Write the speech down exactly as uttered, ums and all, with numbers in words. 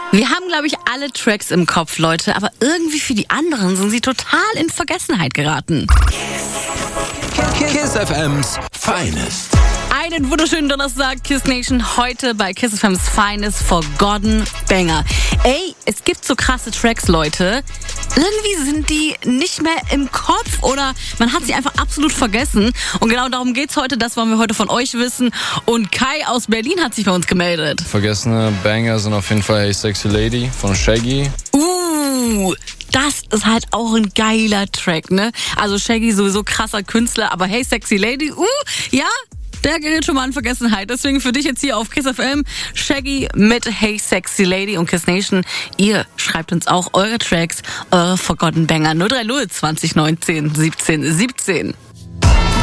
Wir haben, glaube ich, alle Tracks im Kopf, Leute, aber irgendwie für die anderen sind sie total in Vergessenheit geraten. Kiss F M's Finest. Einen wunderschönen Donnerstag, Kiss Nation, heute bei Kiss F M's Finest Forgotten Banger. Ey, es gibt so krasse Tracks, Leute. Irgendwie sind die nicht mehr im Kopf oder man hat sie einfach absolut vergessen. Und genau darum geht's heute, das wollen wir heute von euch wissen. Und Kai aus Berlin hat sich bei uns gemeldet. Vergessene Banger sind auf jeden Fall Hey Sexy Lady von Shaggy. Uh, das ist halt auch ein geiler Track, ne? Also Shaggy sowieso krasser Künstler, aber Hey Sexy Lady, uh, ja, der gerät schon mal in Vergessenheit. Deswegen für dich jetzt hier auf Kiss F M, Shaggy mit Hey Sexy Lady und Kiss Nation. Ihr schreibt uns auch eure Tracks, eure Forgotten Banger null drei null zwanzig neunzehn siebzehn siebzehn.